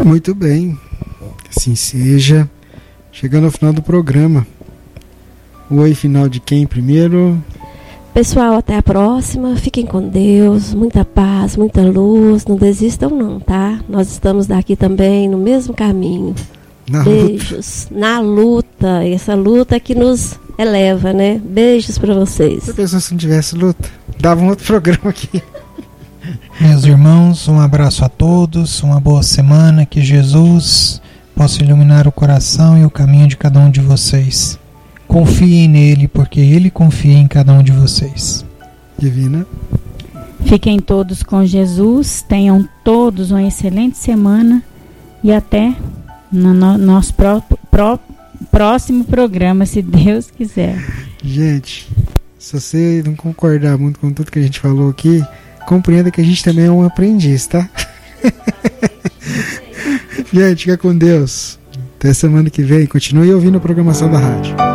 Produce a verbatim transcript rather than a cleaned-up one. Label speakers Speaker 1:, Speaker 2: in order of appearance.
Speaker 1: Muito bem, assim seja. Chegando ao final do programa. O oi final de quem primeiro?
Speaker 2: Pessoal, até a próxima. Fiquem com Deus. Muita paz, muita luz. Não desistam não, tá? Nós estamos daqui também no mesmo caminho.
Speaker 1: Na
Speaker 2: Beijos.
Speaker 1: luta.
Speaker 2: Na luta. Essa luta que nos eleva, né? Beijos pra vocês.
Speaker 1: Se a pessoa se não tivesse luta, dava um outro programa aqui.
Speaker 3: Meus irmãos, um abraço a todos. Uma boa semana. Que Jesus possa iluminar o coração e o caminho de cada um de vocês. Confiem nele, porque ele confia em cada um de vocês.
Speaker 1: Divina.
Speaker 4: Fiquem todos com Jesus, tenham todos uma excelente semana e até no, no nosso pró, pró, próximo programa, se Deus quiser.
Speaker 1: Gente, se você não concordar muito com tudo que a gente falou aqui, compreenda que a gente também é um aprendiz, tá? Gente, fica com Deus. Até semana que vem. Continue ouvindo a programação da rádio.